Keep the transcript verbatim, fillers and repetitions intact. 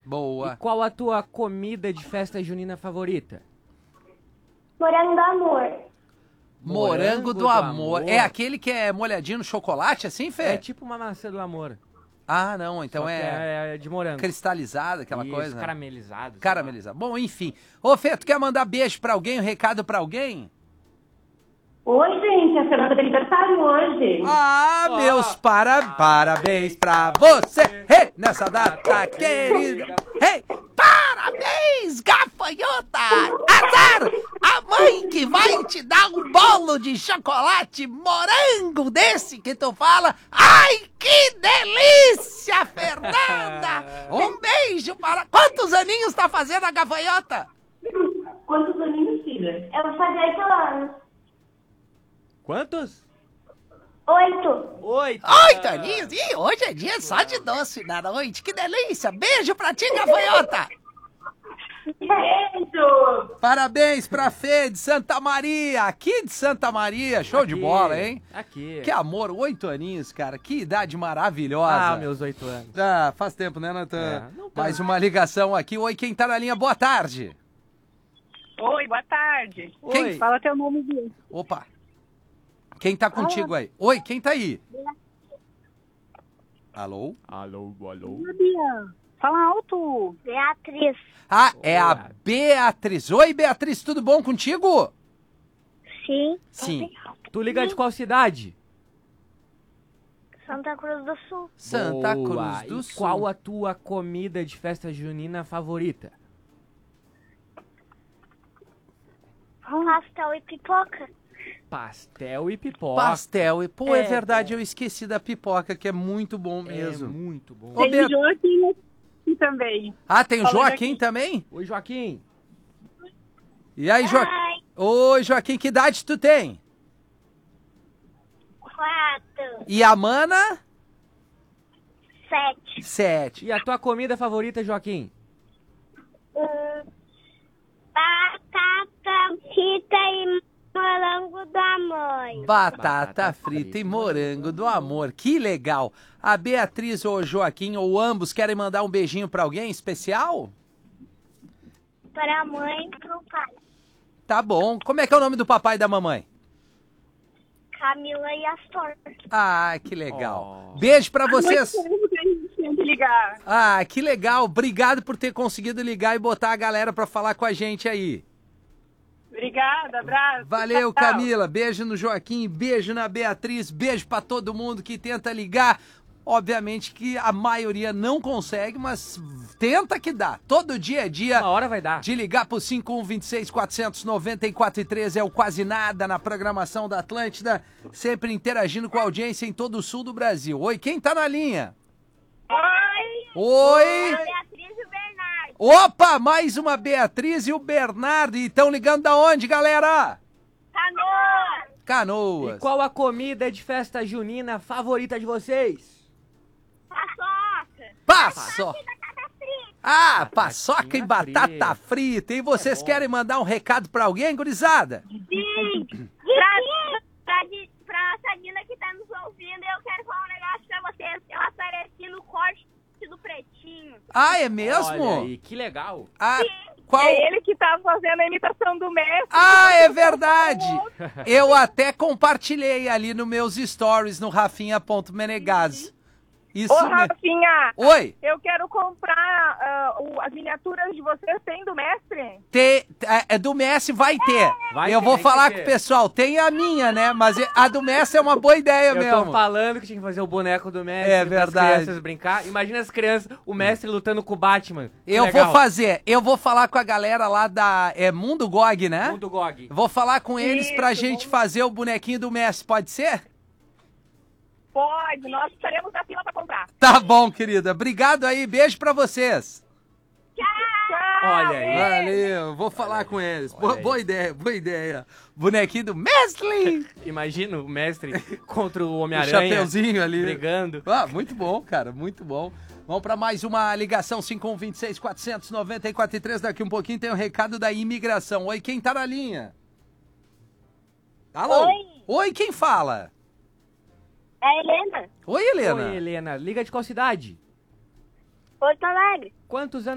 Boa. E qual a tua comida de festa junina favorita? Morango do amor. Morango, Morango do, do amor. amor. É aquele que é molhadinho no chocolate, assim, Fê? É tipo uma maçã do amor. Ah, não, então é... é de morango. Cristalizada, aquela Isso, coisa. caramelizado. Caramelizado. Bom, enfim. Ô, Fê, tu quer mandar beijo pra alguém, um recado pra alguém? Oi, gente, a Fernanda tem aniversário hoje. Ah, oh. meus para... parabéns pra você. Hey, nessa data querida. Hey, parabéns, gafanhota. Azar, a mãe que vai te dar um bolo de chocolate morango desse que tu fala. Ai, que delícia, Fernanda. Um beijo para... Quantos aninhos tá fazendo a gafanhota? Quantos aninhos, filha? Eu vou fazer oito anos. Quantos? Oito. Oito. Oito aninhos? Ih, hoje é dia só de doce na noite. Que delícia. Beijo pra ti, gafanhota. Beijo. Parabéns pra Fê de Santa Maria. Aqui de Santa Maria. Show aqui, de bola, hein? Aqui. Que amor. Oito aninhos, cara. Que idade maravilhosa. Ah, meus oito anos. Ah, faz tempo, né, Natan? É, não tá. Mais uma ligação aqui. Oi, quem tá na linha? Boa tarde. Oi, boa tarde. Quem? Oi. Fala teu nome, Bia. Opa. Quem tá contigo aí? Oi, quem tá aí? Alô? Alô, alô. Bia. Fala alto. Beatriz. Ah, é a Beatriz. Oi, Beatriz, tudo bom contigo? Sim. Sim. Tu liga de qual cidade? Santa Cruz do Sul. Santa Boa. Cruz do E Sul. qual a tua comida de festa junina favorita? Pastel e pipoca. Pastel e pipoca. Pastel e... Pô, é, É, verdade, é. eu esqueci da pipoca, que é muito bom mesmo. É muito bom. Ô, Tem Beat- Joaquim aqui também. Ah, tem o Fala, Joaquim, Joaquim. também? Oi, Joaquim. E aí, Joaquim? Ai, Oi, Joaquim, que idade tu tem? quatro. E a Mana? Sete. Sete. E a tua comida favorita, Joaquim? Hum, batata frita e morango da mãe. Batata, Batata frita frita e e morango do amor. Que legal. A Beatriz ou o Joaquim, ou ambos, querem mandar um beijinho pra alguém especial? Para a mãe e para o pai. Tá bom. Como é que é o nome do papai e da mamãe? Camila e Astor. Ah, que legal. Oh. Beijo pra vocês. Muito tempo que a gente tinha que ligar. Ah, que legal. Obrigado por ter conseguido ligar e botar a galera pra falar com a gente aí. Obrigada, abraço. Valeu, Tchau. Camila. Beijo no Joaquim, beijo na Beatriz, beijo pra todo mundo que tenta ligar. Obviamente que a maioria não consegue, mas tenta que dá. Todo dia é dia Uma hora vai dar. de ligar pro cinco um dois seis, quatro nove quatro três. É o Quase Nada na programação da Atlântida, sempre interagindo com a audiência em todo o sul do Brasil. Oi, quem tá na linha? Oi. Oi! Beatriz e o Bernardo. Opa, mais uma Beatriz e o Bernardo. E estão ligando da onde, galera? Canoa. Canoas. E qual a comida de festa junina favorita de vocês? Paçoca. Paçoca. Batata frita. Ah, paçoca e Batatinha batata frita. frita. E vocês É bom. querem mandar um recado pra alguém, gurizada? Sim. Pra, pra, pra Sadina que tá nos ouvindo, eu quero falar um negócio pra vocês. Eu apareci no corte do Pretinho. Ah, é mesmo? Olha aí, que legal. Ah, qual... É ele que tá fazendo a imitação do mestre. Ah, é verdade. Eu até compartilhei ali nos meus stories no rafinha ponto menegas. Isso Ô, mesmo. Rafinha, Oi. eu quero comprar ah, o- as miniaturas de vocês. Tem do mestre? Te- é, é do Messi, vai ter. Vai eu ter, vou tem que falar ter. com o pessoal. Tem a minha, né? Mas a do Messi é uma boa ideia Eu mesmo. tô falando que tinha que fazer o boneco do mestre É para verdade. as crianças brincar. Imagina as crianças, o mestre lutando com o Batman. Que Eu legal. vou fazer. Eu vou falar com a galera lá da é Mundo G O G, né? Mundo G O G. Vou falar com eles Isso, pra gente fazer o bonequinho do Messi, pode ser? Pode, nós estaremos na fila pra comprar. Tá bom, querida. Obrigado aí, beijo pra vocês. Tchau! Olha aí. Valeu, vou falar com eles. Boa, aí. boa ideia, boa ideia. Bonequinho do Messi. Imagina o mestre contra o O Homem-Aranha. chapeuzinho ali. Brigando. Ah, muito bom, cara, muito bom. Vamos pra mais uma ligação cinco um dois seis, quatro nove quatro três. Daqui um pouquinho tem o um recado da imigração. Oi, quem tá na linha? Alô? Oi. Oi, quem fala? É a Helena. Oi, Helena. Oi, Helena. Liga de qual cidade? Porto Alegre. Quantos anos